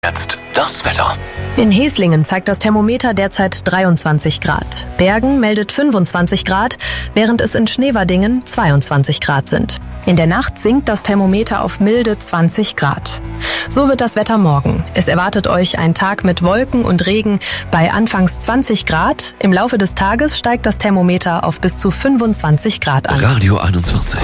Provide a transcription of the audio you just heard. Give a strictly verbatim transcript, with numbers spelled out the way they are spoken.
Jetzt das Wetter. In Heslingen zeigt das Thermometer derzeit dreiundzwanzig Grad. Bergen meldet fünfundzwanzig Grad, während es in Schneverdingen zweiundzwanzig Grad sind. In der Nacht sinkt das Thermometer auf milde zwanzig Grad. So wird das Wetter morgen. Es erwartet euch ein Tag mit Wolken und Regen bei anfangs zwanzig Grad. Im Laufe des Tages steigt das Thermometer auf bis zu fünfundzwanzig Grad an. Radio einundzwanzig.